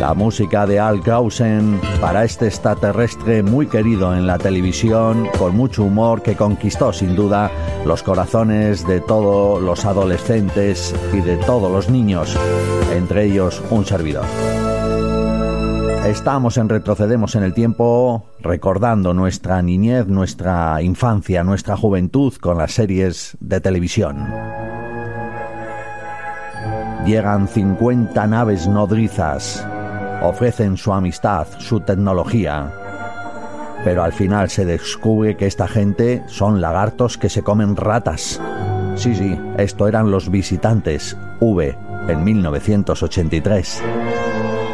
La música de Al Krausen para este extraterrestre muy querido en la televisión, con mucho humor, que conquistó sin duda los corazones de todos los adolescentes y de todos los niños, entre ellos un servidor. Estamos en Retrocedemos en el Tiempo, recordando nuestra niñez, nuestra infancia, nuestra juventud con las series de televisión. Llegan 50 naves nodrizas, ofrecen su amistad, su tecnología, pero al final se descubre que esta gente son lagartos que se comen ratas. Sí, esto eran Los Visitantes, V, en 1983.